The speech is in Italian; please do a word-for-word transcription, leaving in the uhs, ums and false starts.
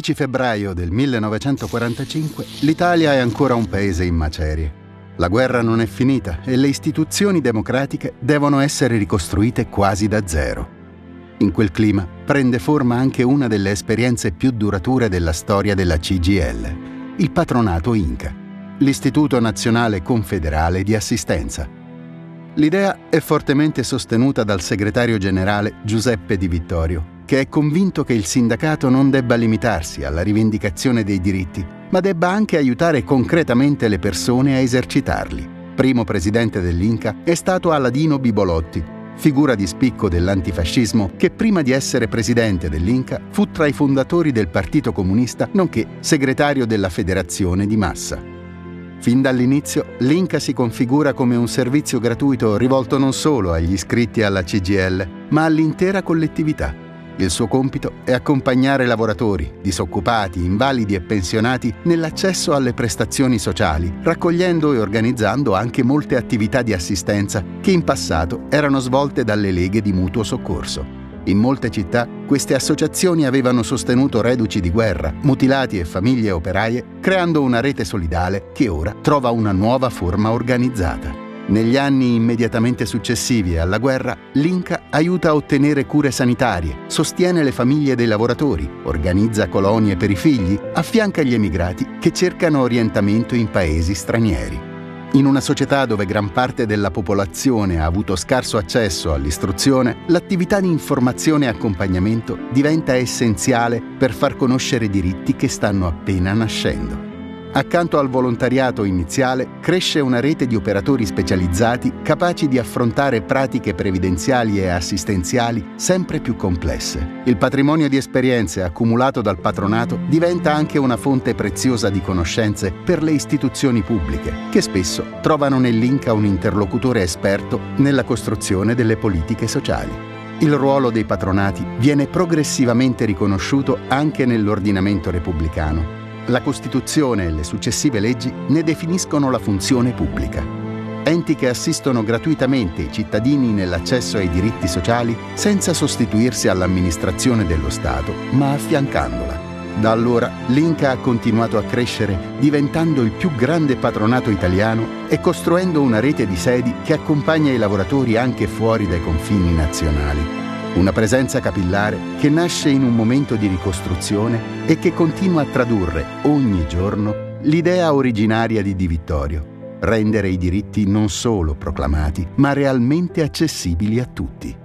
dodici febbraio del millenovecentoquarantacinque l'Italia è ancora un paese in macerie. La guerra non è finita e le istituzioni democratiche devono essere ricostruite quasi da zero. In quel clima prende forma anche una delle esperienze più durature della storia della C G I L, il patronato Inca, l'Istituto Nazionale Confederale di Assistenza. L'idea è fortemente sostenuta dal segretario generale Giuseppe Di Vittorio, che è convinto che il sindacato non debba limitarsi alla rivendicazione dei diritti, ma debba anche aiutare concretamente le persone a esercitarli. Primo presidente dell'Inca è stato Aladino Bibolotti, figura di spicco dell'antifascismo che prima di essere presidente dell'Inca fu tra i fondatori del Partito Comunista nonché segretario della Federazione di Massa. Fin dall'inizio l'Inca si configura come un servizio gratuito rivolto non solo agli iscritti alla C G I L, ma all'intera collettività. Il suo compito è accompagnare lavoratori, disoccupati, invalidi e pensionati nell'accesso alle prestazioni sociali, raccogliendo e organizzando anche molte attività di assistenza che in passato erano svolte dalle leghe di mutuo soccorso. In molte città queste associazioni avevano sostenuto reduci di guerra, mutilati e famiglie operaie, creando una rete solidale che ora trova una nuova forma organizzata. Negli anni immediatamente successivi alla guerra, l'Inca aiuta a ottenere cure sanitarie, sostiene le famiglie dei lavoratori, organizza colonie per i figli, affianca gli emigrati che cercano orientamento in paesi stranieri. In una società dove gran parte della popolazione ha avuto scarso accesso all'istruzione, l'attività di informazione e accompagnamento diventa essenziale per far conoscere diritti che stanno appena nascendo. Accanto al volontariato iniziale cresce una rete di operatori specializzati capaci di affrontare pratiche previdenziali e assistenziali sempre più complesse. Il patrimonio di esperienze accumulato dal patronato diventa anche una fonte preziosa di conoscenze per le istituzioni pubbliche, che spesso trovano nell'Inca un interlocutore esperto nella costruzione delle politiche sociali. Il ruolo dei patronati viene progressivamente riconosciuto anche nell'ordinamento repubblicano. La Costituzione e le successive leggi ne definiscono la funzione pubblica. Enti che assistono gratuitamente i cittadini nell'accesso ai diritti sociali senza sostituirsi all'amministrazione dello Stato, ma affiancandola. Da allora l'Inca ha continuato a crescere, diventando il più grande patronato italiano e costruendo una rete di sedi che accompagna i lavoratori anche fuori dai confini nazionali. Una presenza capillare che nasce in un momento di ricostruzione e che continua a tradurre ogni giorno l'idea originaria di Di Vittorio: rendere i diritti non solo proclamati, ma realmente accessibili a tutti.